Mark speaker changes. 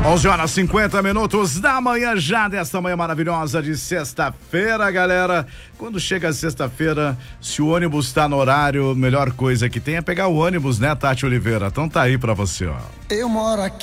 Speaker 1: 11h50 da manhã, já desta manhã maravilhosa de sexta-feira, galera. Quando chega sexta-feira, se o ônibus tá no horário, melhor coisa que tem é pegar o ônibus, né, Tati Oliveira? Então tá aí pra você, ó.
Speaker 2: Eu moro aqui